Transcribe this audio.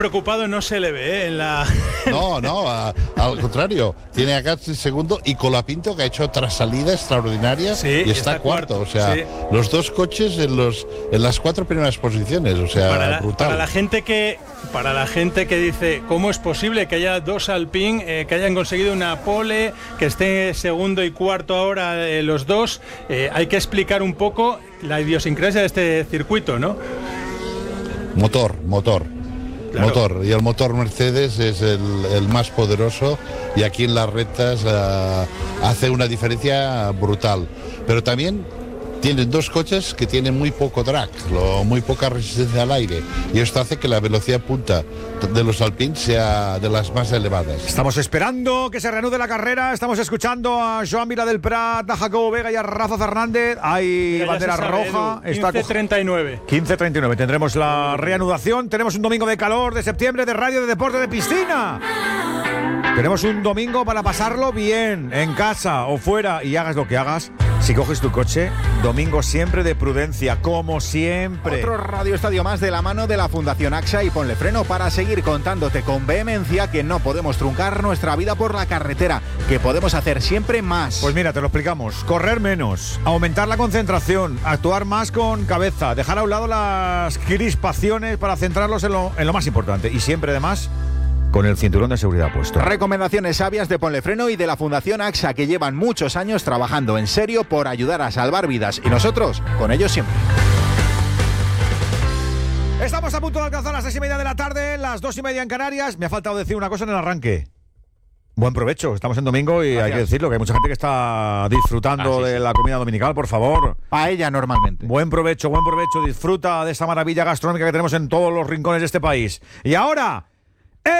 Preocupado no se le ve en la... No, al contrario, tiene a Gasly segundo y Colapinto, que ha hecho otra salida extraordinaria, sí, y está cuarto. O sea, sí, los dos coches en las 4 primeras posiciones, o sea, brutal. Para la gente que dice, ¿cómo es posible que haya 2 Alpine, que hayan conseguido una pole, que esté segundo y cuarto ahora los dos? Hay que explicar un poco la idiosincrasia de este circuito, ¿no? Motor. Claro. Motor, y el motor Mercedes es el más poderoso, y aquí en las rectas hace una diferencia brutal. Pero también tienen 2 coches que tienen muy poco drag, muy poca resistencia al aire, y esto hace que la velocidad punta de los Alpine sea de las más elevadas. Estamos esperando que se reanude la carrera, estamos escuchando a Joan Vila del Prat, a Jacobo Vega y a Rafa Fernández. Hay bandera roja. 15:39. 15:39. Tendremos la reanudación. Tenemos un domingo de calor, de septiembre, de radio, de deporte, de piscina. Tenemos un domingo para pasarlo bien, en casa o fuera, y hagas lo que hagas. Si coges tu coche, domingo siempre de prudencia, como siempre. Otro Radio Estadio más de la mano de la Fundación AXA y Ponle Freno, para seguir contándote con vehemencia que no podemos truncar nuestra vida por la carretera, que podemos hacer siempre más. Pues mira, te lo explicamos. Correr menos, aumentar la concentración, actuar más con cabeza, dejar a un lado las crispaciones para centrarlos en lo más importante, y siempre además con el cinturón de seguridad puesto. Recomendaciones sabias de Ponle Freno y de la Fundación AXA, que llevan muchos años trabajando en serio por ayudar a salvar vidas, y nosotros con ellos siempre. Estamos a punto de alcanzar las 6:30 de la tarde, las 2:30 en Canarias. Me ha faltado decir una cosa en el arranque. Buen provecho, estamos en domingo y hay que decirlo, que hay mucha gente que está disfrutando de la comida dominical, por favor. Paella normalmente. Buen provecho, disfruta de esta maravilla gastronómica que tenemos en todos los rincones de este país. Y ahora,